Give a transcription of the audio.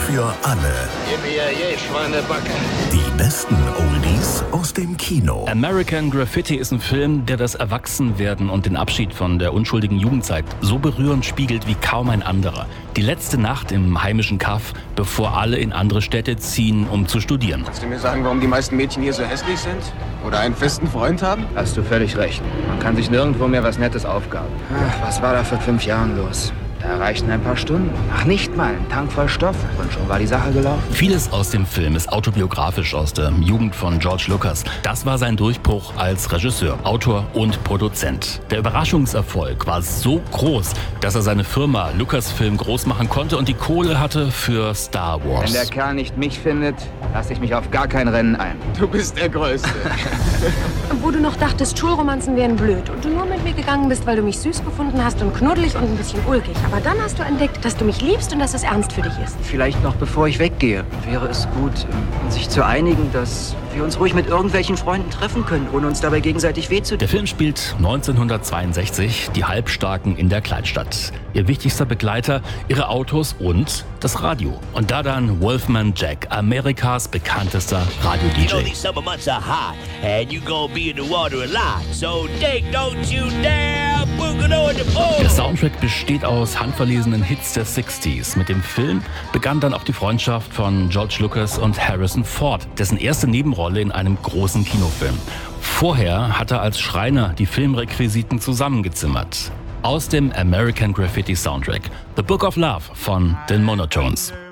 für alle. Gib mir je, Schweinebacke. Die besten Oldies aus dem Kino. American Graffiti ist ein Film, der das Erwachsenwerden und den Abschied von der unschuldigen Jugend zeigt. So berührend spiegelt wie kaum ein anderer. Die letzte Nacht im heimischen Kaff, bevor alle in andere Städte ziehen, um zu studieren. Kannst du mir sagen, warum die meisten Mädchen hier so hässlich sind? Oder einen festen Freund haben? Hast du völlig recht. Man kann sich nirgendwo mehr was Nettes aufgaben. Ach, was war da vor 5 Jahren los? Da reichten ein paar Stunden. Ach, nicht mal ein Tank voll Stoff. Und schon war die Sache gelaufen. Vieles aus dem Film ist autobiografisch aus der Jugend von George Lucas. Das war sein Durchbruch als Regisseur, Autor und Produzent. Der Überraschungserfolg war so groß, dass er seine Firma Lucasfilm groß machen konnte und die Kohle hatte für Star Wars. Wenn der Kerl nicht mich findet, lasse ich mich auf gar kein Rennen ein. Du bist der Größte. Wo du noch dachtest, Schulromanzen wären blöd und du nur mit mir gegangen bist, weil du mich süß gefunden hast und knuddelig und ein bisschen ulkig. Aber dann hast du entdeckt, dass du mich liebst und dass es ernst für dich ist. Vielleicht noch bevor ich weggehe, wäre es gut, sich zu einigen, dass wir uns ruhig mit irgendwelchen Freunden treffen können, ohne uns dabei gegenseitig weh zu tun. Der Film spielt 1962, die Halbstarken in der Kleinstadt. Ihr wichtigster Begleiter, ihre Autos und das Radio. Und da dann Wolfman Jack, Amerikas bekanntester Radio-DJ. You know these summer months are hot, and you gonna be in the water a lot. So Dick, don't you dare boogaloo in the pool. Der Soundtrack besteht aus handverlesenen Hits der 60s. Mit dem Film begann dann auch die Freundschaft von George Lucas und Harrison Ford, dessen erste Nebenrolle in einem großen Kinofilm. Vorher hat er als Schreiner die Filmrequisiten zusammengezimmert. Aus dem American Graffiti Soundtrack, The Book of Love von den Monotones.